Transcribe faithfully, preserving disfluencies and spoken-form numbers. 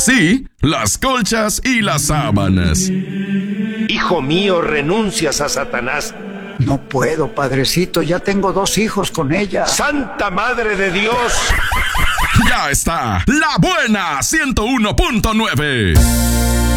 sí, las colchas y las sábanas. Hijo mío, renuncias a Satanás. No puedo, padrecito, ya tengo dos hijos con ella. ¡Santa Madre de Dios! Ya está, La Buena ciento uno punto nueve.